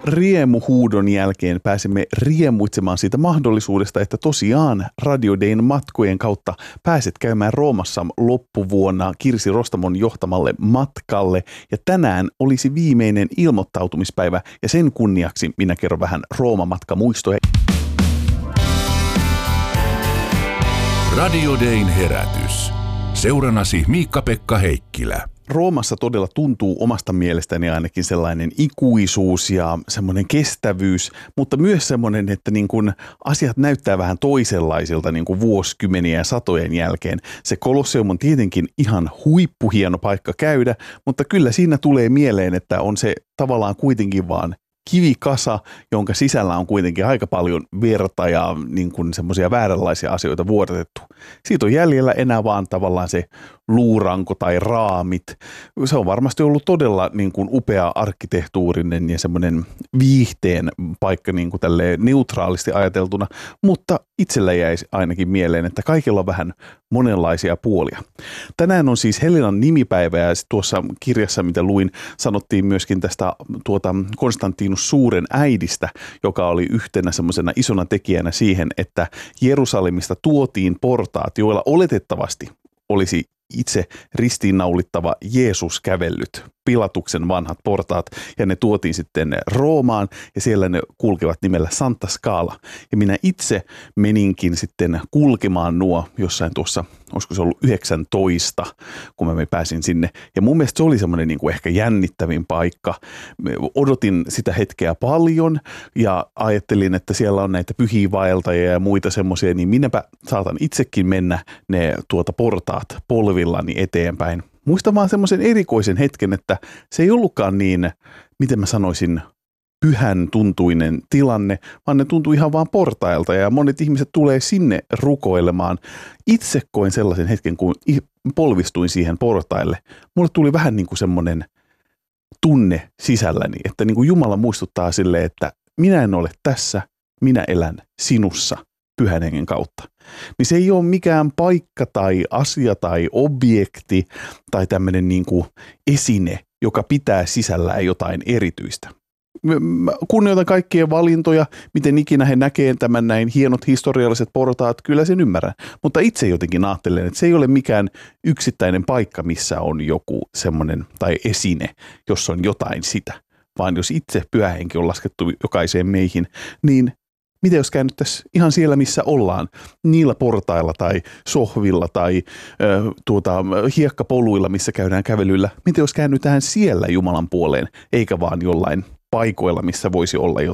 riemuhuudon jälkeen pääsemme riemuitsemaan siitä mahdollisuudesta, että tosiaan Radio Dayn matkojen kautta pääset käymään Roomassa loppuvuonna Kirsi Rostamon johtamalle matkalle. Ja tänään olisi viimeinen ilmoittautumispäivä ja sen kunniaksi minä kerron vähän Rooma-matkamuistoja. Radio Dayn herätys. Seurannasi Miikka-Pekka Heikkilä. Roomassa todella tuntuu omasta mielestäni ainakin sellainen ikuisuus ja semmoinen kestävyys, mutta myös semmoinen, että niin kuin asiat näyttää vähän toisenlaisilta niin kuin vuosikymmeniä ja satojen jälkeen. Se Kolosseum on tietenkin ihan huippuhieno paikka käydä, mutta kyllä siinä tulee mieleen, että on se tavallaan kuitenkin vaan kivikasa, jonka sisällä on kuitenkin aika paljon verta ja niin kuin semmoisia vääränlaisia asioita vuodatettu. Siitä on jäljellä enää vaan tavallaan se luuranko tai raamit. Se on varmasti ollut todella niin kuin upea arkkitehtuurinen ja semmoinen viihteen paikka niin kuin tälleen neutraalisti ajateltuna, mutta itsellä jäisi ainakin mieleen, että kaikilla on vähän monenlaisia puolia. Tänään on siis Helenan nimipäivä ja tuossa kirjassa, mitä luin, sanottiin myöskin tästä Konstantinus Suuren äidistä, joka oli yhtenä semmoisena isona tekijänä siihen, että Jerusalemista tuotiin portaat, joilla oletettavasti olisi itse ristiinnaulittava Jeesus kävellyt, Pilatuksen vanhat portaat, ja ne tuotiin sitten Roomaan, ja siellä ne kulkevat nimellä Santa Scala. Ja minä itse meninkin sitten kulkemaan nuo jossain tuossa, olisiko se ollut 19, kun mä pääsin sinne. Ja mun mielestä se oli semmoinen niin kuin ehkä jännittävin paikka. Odotin sitä hetkeä paljon, ja ajattelin, että siellä on näitä pyhiä vaeltajia ja muita semmoisia, niin minäpä saatan itsekin mennä ne portaat polvillani eteenpäin. Muistan vaan semmoisen erikoisen hetken, että se ei ollutkaan niin, miten mä sanoisin, pyhän tuntuinen tilanne, vaan ne tuntui ihan vaan portailta ja monet ihmiset tulee sinne rukoilemaan. Itse koin sellaisen hetken, kun polvistuin siihen portaille. Mulle tuli vähän niin kuin semmoinen tunne sisälläni, että niin kuin Jumala muistuttaa sille, että minä en ole tässä, minä elän sinussa Pyhän Hengen kautta. Niin se ei ole mikään paikka tai asia tai objekti tai tämmöinen niin kuin esine, joka pitää sisällään jotain erityistä. Mä kunnioitan kaikkien valintoja, miten ikinä he näkee tämän näin hienot historialliset portaat, kyllä sen ymmärrän. Mutta itse jotenkin ajattelen, että se ei ole mikään yksittäinen paikka, missä on joku semmoinen tai esine, jossa on jotain sitä. Vaan jos itse Pyhä Henki on laskettu jokaiseen meihin, niin miten jos käännyttäisiin ihan siellä, missä ollaan, niillä portailla tai sohvilla tai hiekkapoluilla, missä käydään kävelyllä, miten jos käännytään siellä Jumalan puoleen, eikä vaan jollain paikoilla, missä voisi olla jotain